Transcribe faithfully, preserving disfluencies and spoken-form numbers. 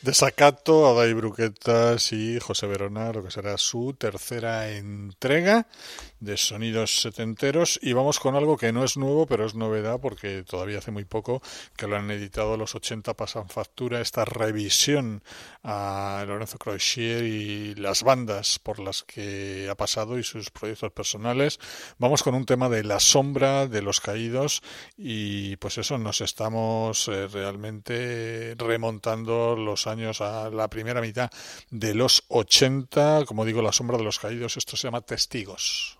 Desacato, Adai Bruquetas y José Verona, lo que será su tercera entrega de Sonidos Setenteros, y vamos con algo que no es nuevo, pero es novedad porque todavía hace muy poco que lo han editado. Los ochenta pasan factura, esta revisión a Lorenzo Croixier y las bandas por las que ha pasado y sus proyectos personales. Vamos con un tema de La Sombra de los Caídos, y pues eso, nos estamos eh, realmente remontando los años a la primera mitad de los ochenta. Como digo, La Sombra de los Caídos, esto se llama Testigos.